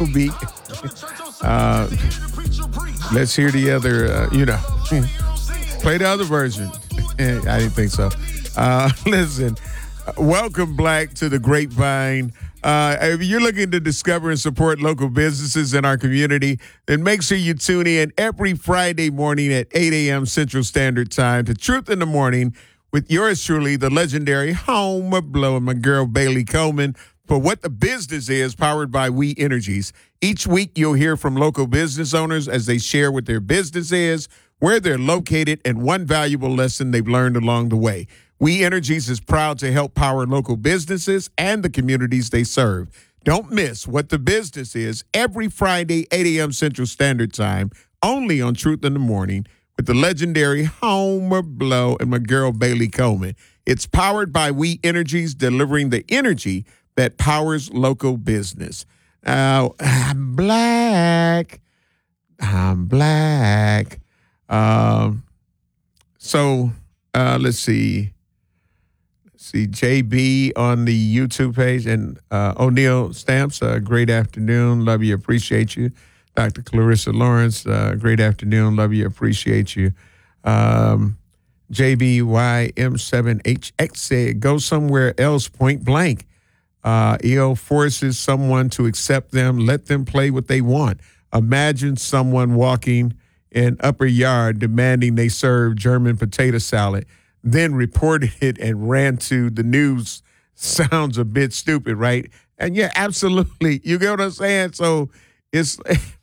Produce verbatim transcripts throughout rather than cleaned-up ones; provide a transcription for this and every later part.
beat. Uh, let's hear the other, uh, you know, play the other version. I didn't think so. Uh, listen, welcome, Black, to the Grapevine. Uh, if you're looking to discover and support local businesses in our community, then make sure you tune in every Friday morning at eight a.m. Central Standard Time to Truth in the Morning with yours truly, the legendary home of Blow and my girl Bailey Coleman, for What the Business Is, powered by We Energies. Each week, you'll hear from local business owners as they share what their business is, where they're located, and one valuable lesson they've learned along the way. We Energies is proud to help power local businesses and the communities they serve. Don't miss What the Business Is every Friday, eight a.m. Central Standard Time, only on Truth in the Morning with the legendary Homer Blow and my girl Bailey Coleman. It's powered by We Energies, delivering the energy that powers local business. Now, I'm black. I'm black. Um, so uh, let's see. Let's see, J B on the YouTube page, and uh, O'Neill Stamps, uh, great afternoon. Love you, appreciate you. Doctor Clarissa Lawrence, uh, great afternoon. Love you, appreciate you. Um, J B Y M seven H X said, go somewhere else, point blank. Uh, E O forces someone to accept them. Let them play what they want. Imagine someone walking in Upper Yard demanding they serve German potato salad, then reported it and ran to the news. Sounds a bit stupid, right? And yeah, absolutely. You get what I'm saying? So it's,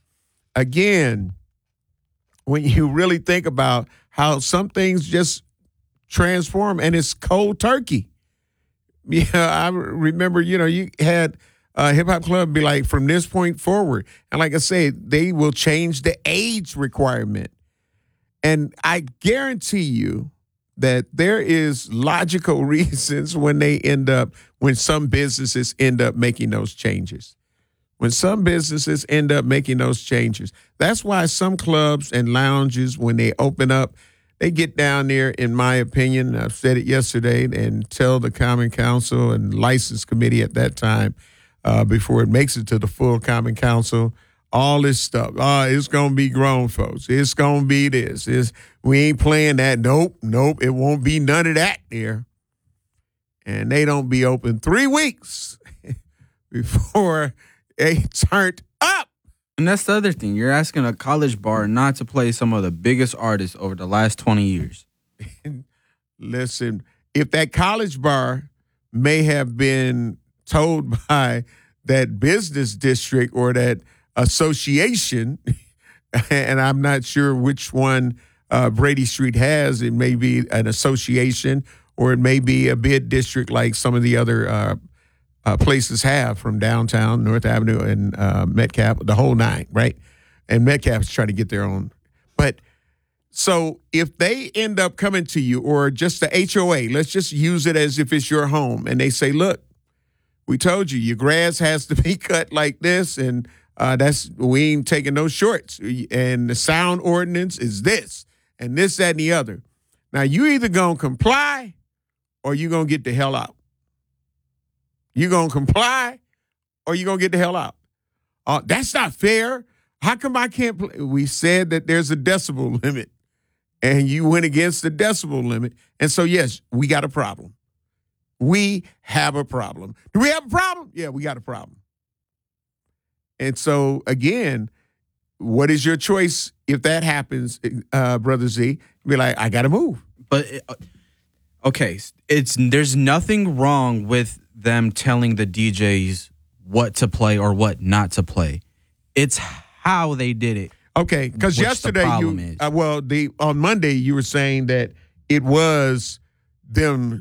again, when you really think about how some things just transform, and it's cold turkey. Yeah, I remember, you know, you had a hip hop club be like, from this point forward. And like I said, they will change the age requirement. And I guarantee you that there is logical reasons when they end up, when some businesses end up making those changes. When some businesses end up making those changes. That's why some clubs and lounges, when they open up, they get down there, in my opinion, I've said it yesterday, and tell the Common Council and License Committee at that time, uh, before it makes it to the full Common Council, all this stuff. Oh, it's going to be grown folks. It's going to be this. It's, we ain't playing that. Nope, nope. It won't be none of that there. And they don't be open three weeks before they turned up. And that's the other thing. You're asking a college bar not to play some of the biggest artists over the last twenty years. Listen, if that college bar may have been told by that business district or that association, and I'm not sure which one uh, Brady Street has, it may be an association or it may be a bid district like some of the other uh Uh, places have, from downtown, North Avenue, and uh, Metcalf, the whole nine, right? And Metcalf is trying to get their own. But so if they end up coming to you, or just the H O A, let's just use it as if it's your home, and they say, look, we told you your grass has to be cut like this, and uh, that's we ain't taking no shorts. And the sound ordinance is this, and this, that, and the other. Now, you either going to comply or you going to get the hell out. You going to comply or you going to get the hell out? Uh, that's not fair. How come I can't play? We said that there's a decibel limit, and you went against the decibel limit. And so, yes, we got a problem. We have a problem. Do we have a problem? Yeah, we got a problem. And so, again, what is your choice if that happens, uh, Brother Z? Be like, I got to move. But, uh, okay, it's there's nothing wrong with them telling the D Js what to play or what not to play. It's how they did it. Okay, because yesterday you, uh, well, the on Monday you were saying that it was them